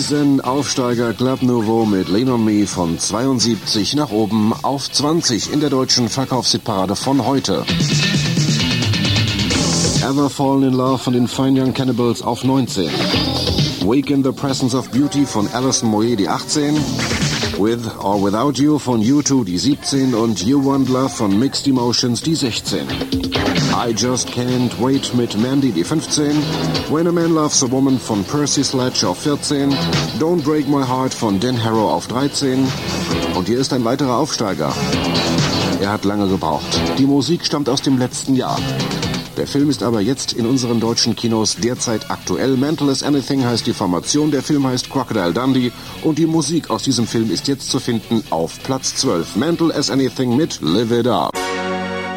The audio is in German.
Riesenaufsteiger Club Nouveau mit Lean on Me von 72 nach oben auf 20 in der deutschen Verkaufshitparade von heute. Ever Fallen in Love von den Fine Young Cannibals auf 19. Wake in the Presence of Beauty von Alison Moyet die 18. With or Without You von U2 die 17 und You Want Love von Mixed Emotions die 16. I Just Can't Wait mit Mandy die 15. When a Man Loves a Woman von Percy Sledge auf 14. Don't Break My Heart von Dan Harrow auf 13. Und hier ist ein weiterer Aufsteiger. Er hat lange gebraucht. Die Musik stammt aus dem letzten Jahr. Der Film ist aber jetzt in unseren deutschen Kinos derzeit aktuell. Mental as Anything heißt die Formation, der Film heißt Crocodile Dundee und die Musik aus diesem Film ist jetzt zu finden auf Platz 12. Mental as Anything mit Live It Up.